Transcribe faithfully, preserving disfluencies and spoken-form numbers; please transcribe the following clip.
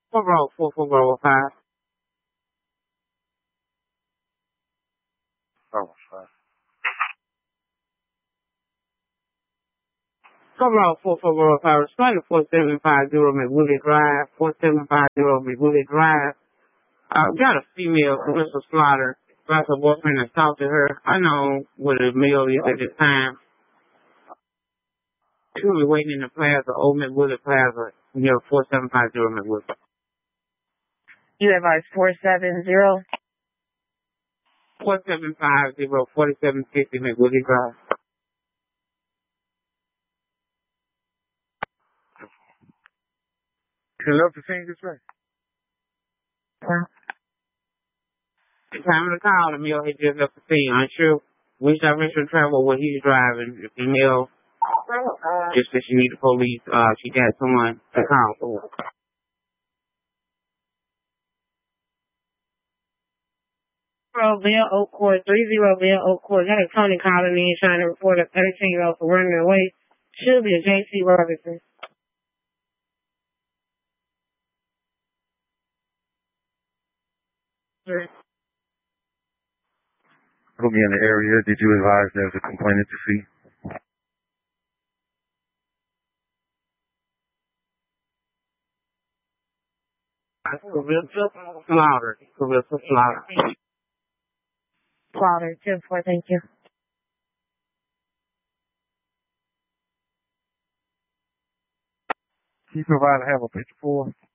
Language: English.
Four row, four, four row, five. Oh, five. Four row, four, four row, five. Respond to four seven five zero McWillie Drive, four seven five zero McWillie Drive. Uh, got a female, Clarissa Slaughter. Got her boyfriend to talk to her. I know what a male is at the time. She will be waiting in the plaza, Old McWillie Plaza, near four seven five zero McWillie. You advise four seven zero? four seven five zero, forty-seven fifty McWillie Drive. She left the scene this way. The time of the call, the male had just left the scene. Unsure which direction of travel where he's driving. The female just said she need the police. Uh, she got someone to call for. Zero Bill Oak Court, three zero Bill Oak Court. Got a Tony calling in trying to report a thirteen year old for running away. Should be a J C Robinson. It'll be in the area. Did you advise there's a complainant to see? Clarissa Slaughter. Clarissa Slaughter. Slaughter, ten four, thank you. Can you provide have a picture for us?